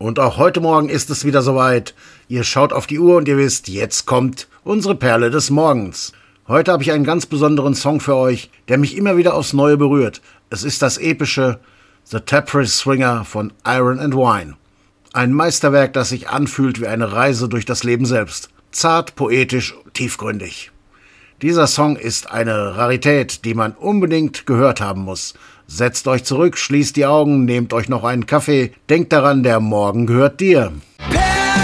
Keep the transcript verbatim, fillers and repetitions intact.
Und auch heute Morgen ist es wieder soweit. Ihr schaut auf die Uhr und ihr wisst, jetzt kommt unsere Perle des Morgens. Heute habe ich einen ganz besonderen Song für euch, der mich immer wieder aufs Neue berührt. Es ist das epische The Tapestry Swinger von Iron and Wine. Ein Meisterwerk, das sich anfühlt wie eine Reise durch das Leben selbst. Zart, poetisch, tiefgründig. Dieser Song ist eine Rarität, die man unbedingt gehört haben muss. Setzt euch zurück, schließt die Augen, nehmt euch noch einen Kaffee. Denkt daran, der Morgen gehört dir.